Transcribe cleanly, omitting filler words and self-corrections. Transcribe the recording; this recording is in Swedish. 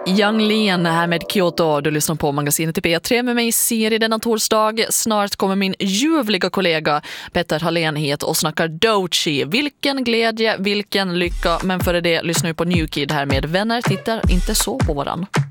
Young Lean här med Kyoto. Du lyssnar på magasinet i P3 med mig Siri denna torsdag. Snart kommer min ljuvliga kollega Petter Hallén hit och snackar Doechii. Vilken glädje, vilken lycka. Men före det lyssnar vi på New Kid här med Vänner tittar inte så på varann.